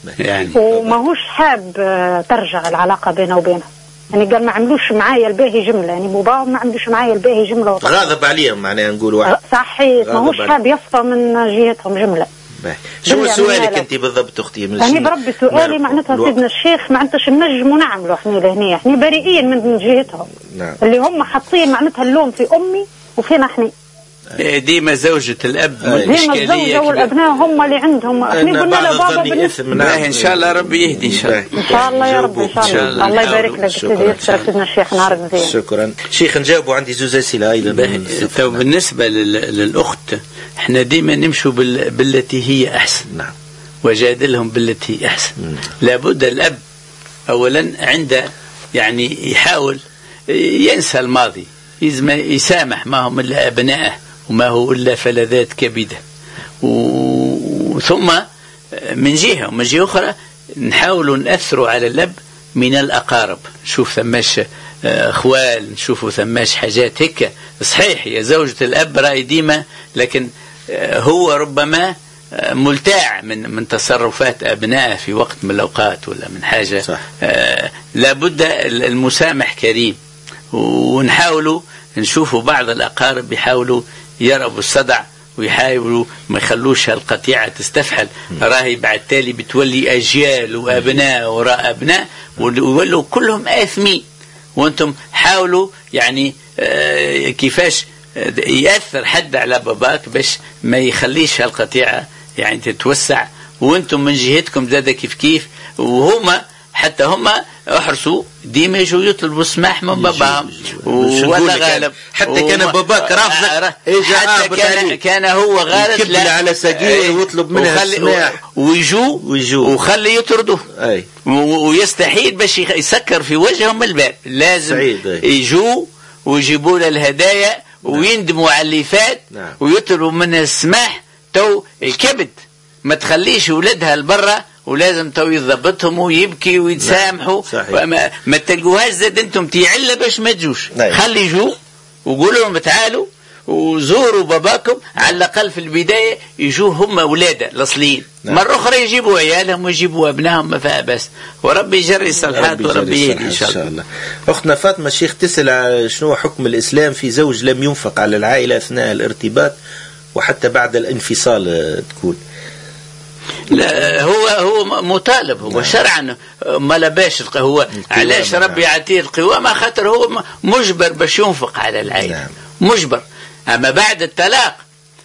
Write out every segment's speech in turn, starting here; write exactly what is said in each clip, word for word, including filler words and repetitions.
يعني وماهوش حاب ترجع العلاقة بينه وبينها، يعني قال ما عملوش معايا الباهي جملة، يعني باباهم ما عملوش معايا الباهي جملة وطبعا. غاضب عليهم معناها نقول واحد صحيح، ماهوش حاب يصفى من جهتهم جملة. شو سؤالك انت بالضبط اختي؟ يعني بربي سؤالي معناتها سيدنا الشيخ معناتها نجموا نعملوا احنا لهنا، احنا بريئين من جهتهم. نعم. اللي هم حاطين معناتها اللوم في امي وفينا احنا. ديما زوجة الاب ديما الزوجة والابناء هم اللي عندهم، احنا قلنا له بابا بالله ان شاء الله ربي يهدي ان شاء الله. ان شاء الله يا رب ان شاء الله. الله يبارك لك سيدي يسر سيدنا الشيخ نهارك زين. شكرا شيخ. نجاوبوا عندي زوز اسئله ايضا. تو بالنسبه للاخت احنا ديما نمشوا بالتي هي احسن. نعم. وجادلهم بالتي احسن. لابد الاب اولا عنده يعني يحاول ينسى الماضي، يسامح ما هم الا ابنائه وما هو الا فلذات كبده، ثم من جهه ومن جهه اخرى نحاول ناثروا على الاب من الاقارب، نشوف ثماش اخوال، نشوفوا ثماش حاجات هيك. صحيح يا زوجة الاب راي ديما، لكن هو ربما ملتاع من من تصرفات ابنائه في وقت من الاوقات ولا من حاجه. صح. لابد المسامح كريم، ونحاولوا نشوفوا بعض الأقارب يحاولوا يربوا الصدع ويحاولوا ما يخلوش هالقطيعة تستفحل. راهي بعد تالي بتولي أجيال وأبناء وراء أبناء ويولوا كلهم آثمين. وأنتم حاولوا يعني آه كيفاش يأثر حد على باباك باش ما يخليش هالقطيعة يعني تتوسع، وأنتم من جهتكم زاد كيف كيف، وهما حتى هما احرصوا ديما يجوا يطلبوا السماح من باباهم. ولا غالب حتى كان باباك رافضك، حتى كان, كان هو غالب لا على سجيه ويطلب منها السماح، ويجوا ويجوا وخلي يطردوه ويستحيل باش يسكر في وجههم الباب. لازم يجوا ويجيبوا له الهدايا ويندموا على اللي فات ويطلبوا منها السماح. تو الكبد ما تخليش ولدها لبرا، ولازم تو يضبطهم ويبكي ويتسامحوا. ما, ما تلقوهاش زاد انتم تيعلى باش ما تجوش. خلي يجوا وقولوا لهم تعالوا وزوروا باباكم، على الاقل في البدايه يجوا هم اولاده الاصليين. مره اخرى يجيبوا عيالهم ويجيبوا ابنائهم ما فيها بس، وربي يجري الصالحات وربي يهدي ان شاء الله. الله. اختنا فاطمه الشيخ تسال شنو حكم الاسلام في زوج لم ينفق على العائله اثناء الارتباط وحتى بعد الانفصال تكون. لا هو هو مطالب، هو نعم. شرعا ما لباش هو علاش ربي يعطيه القوامة، خاطر هو مجبر باش ينفق على العائلة. نعم. مجبر. أما بعد الطلاق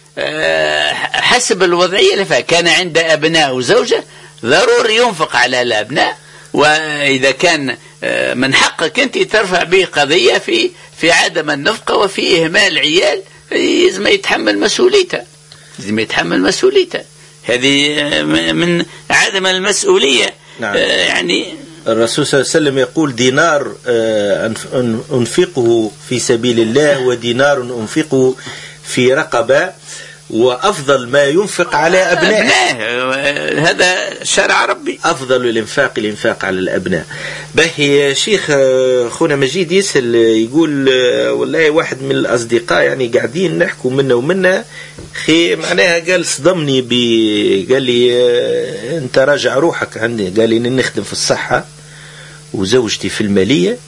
حسب الوضعية اللي فيها، كان عنده أبناء وزوجة ضروري ينفق على الأبناء، وإذا كان من حقك أنت ترفع به قضية في في عدم النفقة وفي إهمال عيال، لازم يتحمل مسؤوليته، لازم يتحمل مسؤوليته. هذه من عدم المسؤولية. نعم. آه يعني الرسول صلى الله عليه وسلم يقول دينار آه أنفقه في سبيل الله ودينار أنفقه في رقبة، وأفضل ما ينفق على أبنائه. أبناء. هذا شرع ربي. أفضل الإنفاق الإنفاق على الأبناء. باهي شيخ خونا مجيد يسأل يقول والله واحد من الأصدقاء يعني قاعدين نحكوا منا ومنا خي معناها قال صدمني بي قال لي أنت راجع روحك عندي، قال لي نخدم في الصحة وزوجتي في المالية،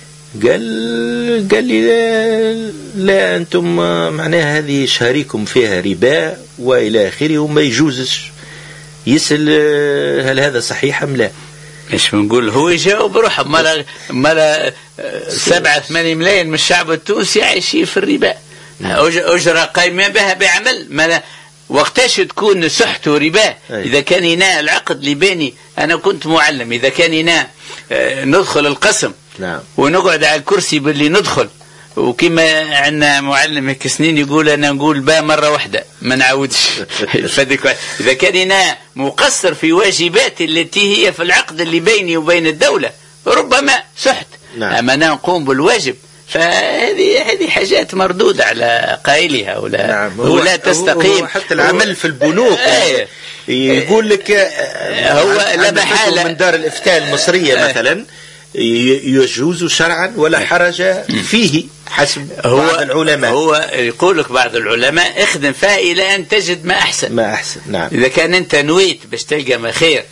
قال قال لي لا أنتم معناها هذه شهريكم فيها ربا وإلى آخره وما يجوزش. يسأل هل هذا صحيح أم لا؟ ايش بنقول؟ هو يجاوب روحه. مالا مالا سبعة ثمانية ملايين من الشعب التونسي عايشين في الربا، أجرة قايمة بها بعمل. مالا وقتاش تكون سحت وربا؟ إذا كان هنا العقد اللي بيني أنا كنت معلم، إذا كان هنا ندخل القسم نعم. ونقعد على الكرسي باللي ندخل، وكما عندنا معلم هيك سنين يقول أنا نقول با مرة واحدة ما نعودش. إذا كان هنا مقصر في واجباتي التي هي في العقد اللي بيني وبين الدولة ربما سحت. نعم. أما نقوم بالواجب، فهذه هذه حاجات مردودة على قائلها ولا نعم. ولا تستقيم. حتى العمل في البنوك آه. يقول لك هو لا محالة من دار الإفتاء المصرية آه. مثلا يجوز شرعا ولا حرج فيه حسب هو بعض العلماء. هو يقول لك بعض العلماء اخدم فيها إلى أن تجد ما أحسن ما أحسن. نعم. إذا كان أنت نويت باش تلقى ما خير